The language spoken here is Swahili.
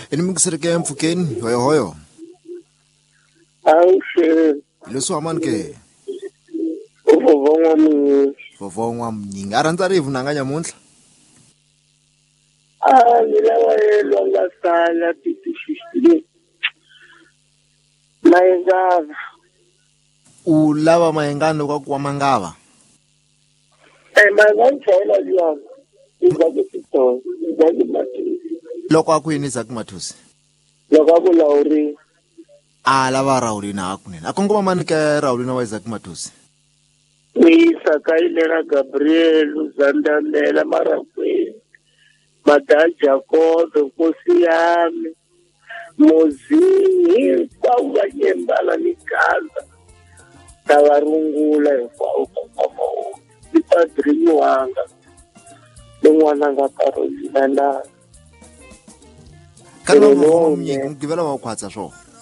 Inimikisirike Mfukeni hoyo hoyo. Awushe Leso amanke. Vovongwa mnyingi. Arantsari vunanganya munhla. Nilawa elonga sala titishishile. Maengava. Ulava maengano kwa mangava. Maengana liwa. Izakutito. Izakutito. Loko akwini zakumathusi. Loko akulauri. Lava Rauli na akunena. Akongoma manike Rauli na zakumathusi. Misa kailera Gabriel Zandamela Marakwe. Madaja kodo Nkosi yami. Mozingi kwa nyembala nikaza. Tawarungula kwa Ipadri wanga. Ningwana nga Carolina na. Kana mnyingi ngivela wa kwatsa swo.